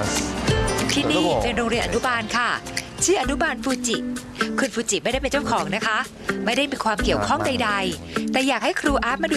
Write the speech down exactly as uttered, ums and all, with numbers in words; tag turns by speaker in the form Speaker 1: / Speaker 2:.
Speaker 1: ที่นี่เป็นโรงเรียนอนุบาลค่ะชื่ออนุบาลฟูจิคุณฟูจิไม่ได้เป็นเจ้าของนะคะไม่ได้มีความเกี่ยวข้องใดๆแต่อยากให้ครูอาร์ตมาดู